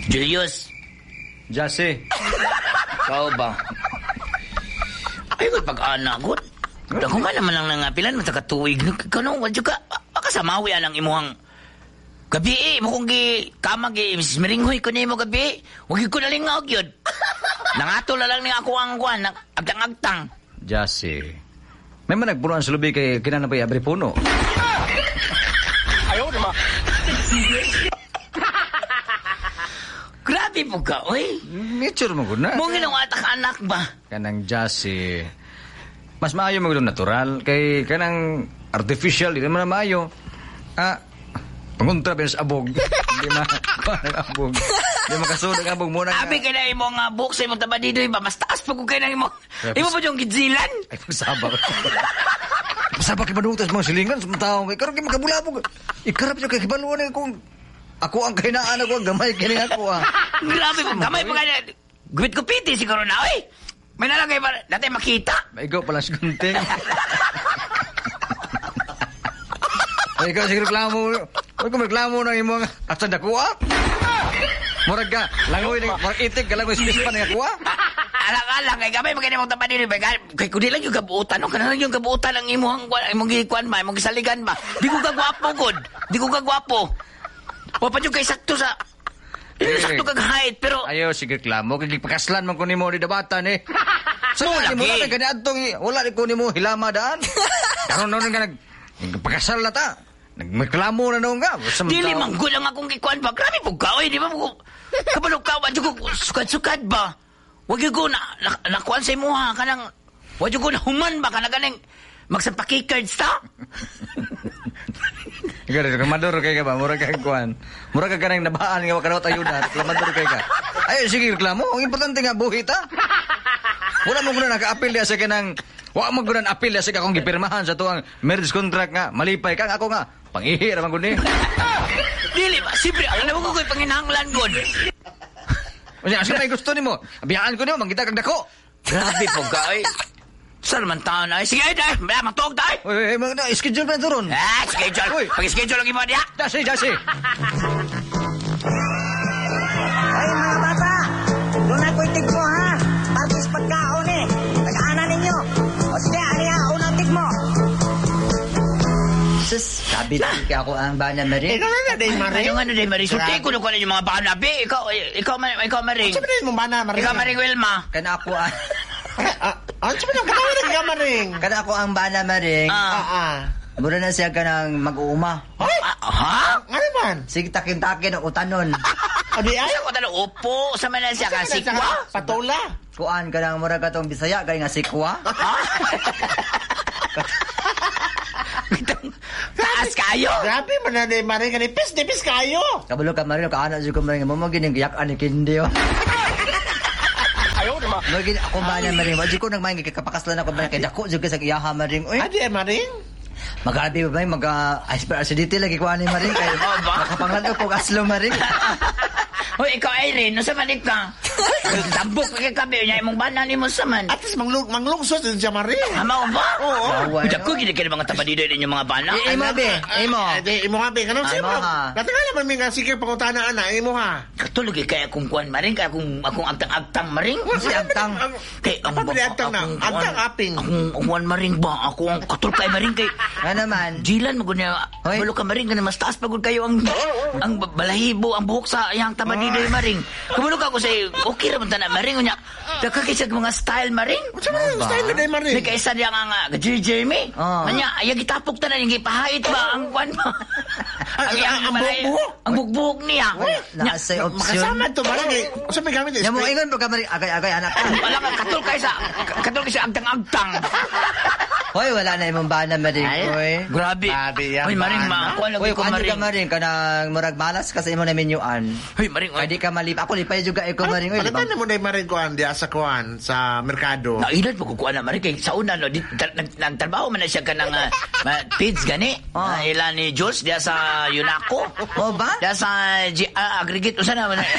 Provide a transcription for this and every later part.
Julius. Jase. Ikaw ba? Ay, pag-anak ko. Ako man naman lang nangapilan, matagatuig. Kano, wadyo ka. Akasamawi ang imuhang gabi mo kung kamag Mrs. Meringhoy ko na mo gabi. Huwag ko na lingawag yun. Nangato na lang ni ako ang kuwan. Agtang-agtang. Jase. May man nagpunuan sa lubi kay kinanapay abri puno. Ayaw naman. Grabe po ka, oy. Nature mo guna. Mong atak anak ba? Kanang Jase. Mas maayo mo natural kay kanang artificial di naman maayo. Panguntra pa sa abog. Hindi abog. Hindi makasunod ang abog muna nga. Abi ka na yung mga book sa imong taba dito, iba. Mas taas pa ko kayo na imo. Imo pa yung gidzilan? Ay, pagsabak. Pagsabak ibanutas mga silingan sa mga tao. Ikaw rin magkabulabog. Ikarap niyo kay kibaluan kung ako ang kainaan ako. Gamay kining ako Grabe po. Gamay pa kaya. Gumit ko piti siguro na, oy. May nalagay ba? Dati makita. Maigaw pala sa gunting. Ay, ikaw sige reklamo. Huwag ko reklamo ng imong atsan na kuha. Murag ka, langoy ng itik ka langoy space pa ng kuha. Alang, kay gamay magkaya mong tapan din. Kay kundi lang yung kabuutan. No? Kanang yung kabuutan ang imong gikuan ba, imong gisaligan ba. Di ko kagwapo, God. Di ko kagwapo. Wapan yung kay sakto sa... sakto kag height, pero... Ayaw, sige reklamo. Kagipakaslan man ko ni mo di dabatan eh. So, laki. Wala na ganyan wala ni ko ni mo hilama daan. Karoon ka nagpakasal na ta. Nagreklamo na noon ka. Dili manggol lang akong gikuan ba. Grabe po ka, oy. Di ba mo kabalo ka, wadyo ko sukad-sukad ba. Wag yung ko nakuan sa imuha. Kanang, wadyo ko na human ba. Kanang ganing magsapakikards ta. Ikaw rin, reklamador kay ka ba? Mura kang kuhan. Mura ka kanang nabaan nga wakanawat ayuda. Reklamador kay ka. Ay, sige reklamo. Ang importante nga, buhit ha. Wala mo ko na naka-appeal ya sa kanang... Wala mo ko na appeal ya sa akong gipirmahan sa tuwang marriage contract nga. Malipay ka. Ako nga. Pang-ihi naman ko ni. Dili ba? Siyempre, alam mo ko ko'y panginahanglan, God. Kasi may gusto ni mo. Abiyaan ko ni mo. Mangita kang dako. Grabe po ka, oy. Saan naman taon na? Sige, day. Matog, day. Uy, schedule pa na ito ron. Schedule. Pag-schedule lang iba niya. Jase. Ay, mga bata. Doon ako'y tig mo, ha? Partis pagkaon eh. Nag-aana ninyo. O sige, ariya, unang tig mo. Sus, sabi lang kaya ako ang bana Maring. Ikaw na, Day Maring. Ano nga, Day Maring? Sulti ko na yung mga bana, be. Ikaw Maring. Ano sabi mo bana, Maring? Ikaw Maring Wilma. Kana ako ang... Ano sabi mo, katawin ka, Maring? Kana ako ang bana Maring. Mura na siya ka ng mag-uuma. Ay! Ha? Ano man? Sige takin-takin ang utanon. Adi ay? Sa ko talo, upo. Sa man na siya ka, sikwa. Patola. Kuan ka ng mura ka tong Bisaya, kaya nga sikwa. Taas kayo. Grabe man na, Day Maring. Nipis kayo. Kabalo ka Maring, kaana siya ko Maring. Mamagin yung giyak ni Kindi. Ayaw naman. Magin ako bana Maring. Wajib ko nang maing kapakaslan ako Maring. Kaya dako siya sa iyaha Maring. Uy, Adi ay Maring? mag-aabi ba Maring? Mag-acidity lagi ko ani Maring. Kaya makapanglan ko aslo Maring. Hoy, ikaw Irene, no sa manik ka? Tambok kay kabe niya imong bana ni mo saman. At least manglungsod din siya, Maring. Ama ba? Oo. Udak ko gid kay mga tabadido ninyo mga bana. Imo be, imo. Imo nga, be. Kanong siya Imo, mo? ha. Natangala man nga sige pangutana ana, imo ha. Katulog kay akong kuan Maring, kay akong agtang-agtang Maring. Si Agtang. Kay ang Apa agtang na? Agtang aping. Akong kuan Maring ba? Ako ang katul kay Maring kay Nga naman. Jilan mo gunya. Hoy. Bulo ka Maring kana mas taas pagod kayo ang balahibo, ang buhok sa iyang tabadido Maring. Kabalo ka ko say okay ra man ta na Maring unya. Nakakisag mga style Maring. Sa man style na, Day Maring? May kaisa diya nga Jeremy. Kanya ay gitapok ta na yung gipahait ba ang kuan ba? Ang buhok-buhok? Ang buhok niya. Nasa option. Makasama to, Maring. Sa may gamit Yan mo ingon pa ka Maring. Agay anak ka. Wala ka katul kay sa agtang-agtang. Hoy, wala na imong bana Maring. Hoy. Grabe. Grabe yan, Hoy Maring, bana. kuan Hoy, lagi ko kuan ka Maring. Maring kanang murag malas kasi imo na menyuan. Hoy Maring, Kaya di ka malip. Ako lipay juga iko Maring. Hoy, Palitan mo, Day Maring, kuhan diya sa kuhan sa merkado. Nailad po kukuha na Maring kay sa una no nagtrabaho man na siya kanang PIDS gani. Ilan ni Jules diya sa Yunaco. O ba? Diya sa aggregate usa na man.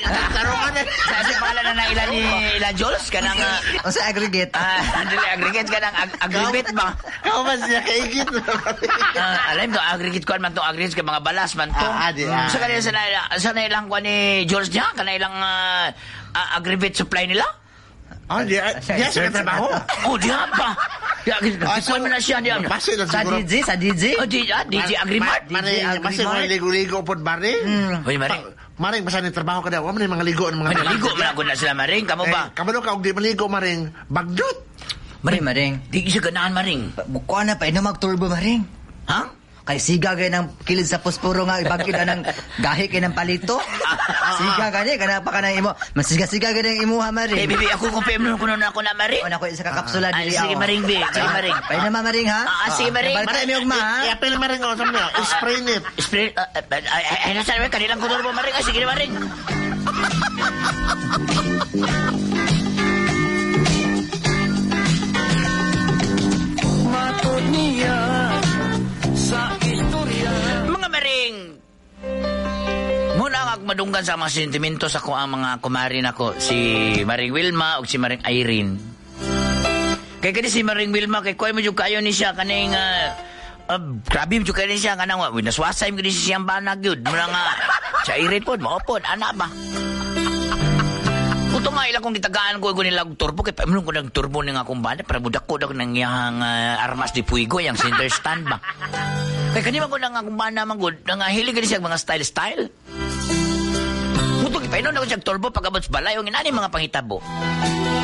Tarungan na. Sa pangalan na ilan ni Jules kanang O sa aggregate. dili aggregate kanang agribit ba? Kau man siya kaigit. Alam ko, agrigit ko man to, agrigit ka mga balas man to. Sa kanila, sa ilang kwa ni George niya, kanila ilang agribit supply nila? Oh, di sa trabaho. Oh, diyan pa. Kikuan mo na siya, diyan. Pasi lang Sa siguro. DJ? Oh, DJ Agrimart. Maring, pasi mo ligo-ligo po, Maring. Uy, Maring. Maring, basta ni trabaho ka daw. Wala mga ligo. Ay, naligo man ako na sila, Maring. Kamu ba? Kamano ka, og di maligo, Maring. Bagdot. Maring. Di siya ganahan, Maring. Bukuan na pa, ino mag-turbo, Maring. Ha? Kay siga gaya ng kilid sa posporo nga, ibagkid na ng gahi kay ng palito. Siga gani, kana pa ka ng imo. Masiga-siga gaya ng imuha, Maring. Eh, bibi, ako kung pemno ko na ako na, Maring. O na ko isa kakapsula dili. Sige, Maring, bi. Sige, Maring. Pwede naman, Maring, ha? Sige, Maring. Balita mi ugma, ha? I-apel, Maring, o, sabi niya, spray net. Spray, ay, nasa namin, kanilang kunor mo, Maring. Ay, sige, Maring. Matod niya sa istorya. Mga Maring, muna ang madunggan sa mga sentimento sa ko ang mga kumarin ako, si Maring Wilma o si Maring Irene. Kaya kani si Maring Wilma, kay kuya mo yung kayo ni siya, kaning, grabe mo yung kayo ni siya, kanang, naswasay mo ni siyang banag yun. Muna nga, sa Irene po, maupod, anak ba? Kuto nga ilang kong gitagaan ko nilang turbo, kaya paminong ko ng turbo ng akong banda, para budak ko ng iyang armas di puigo, yung center stand ba? Kaya kanima ko ng akong banda manggod, nang hilig ka siya mga style-style. Kuto, kaya paminong ako siya turbo, pagkabot sa balay, yung inani mga pangitabo.